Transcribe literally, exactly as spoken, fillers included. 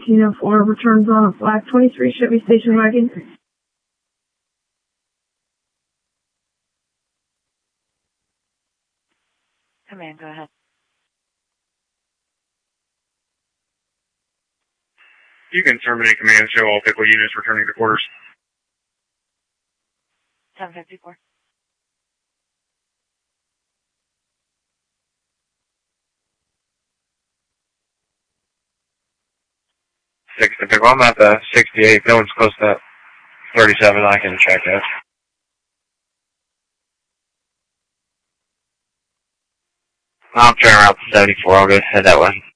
Kilo four returns on a Flag twenty-three Chevy station wagon. Command, go ahead. You can terminate command, show all pickle units returning to quarters. seven fifty-four. Six to pickle. I'm at the sixty-eight. No one's close to that. thirty-seven, I can check that. I'll turn around to seventy-four. I'll go head that way.